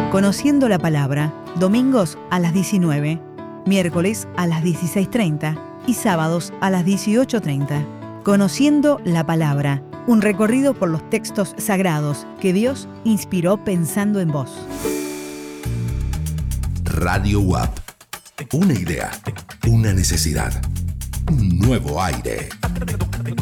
Conociendo la Palabra, domingos a las 19, miércoles a las 16:30 y sábados a las 18:30. Conociendo la Palabra, un recorrido por los textos sagrados que Dios inspiró pensando en vos. Radio UAP. Una idea, una necesidad, un nuevo aire.